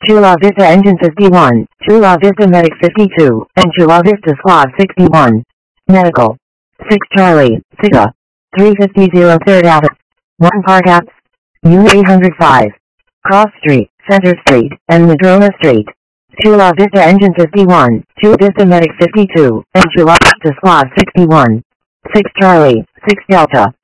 Chula Vista Engine 51, Chula Vista Medic 52, and Chula Vista Squad 61. Medical. 6 Charlie, Siga. 350 3rd Ave. 1 Park Apps. U805. Cross Street, Center Street, and Madrona Street. Chula Vista Engine 51, Chula Vista Medic 52, and Chula Vista Squad 61. 6 Charlie, 6 Delta.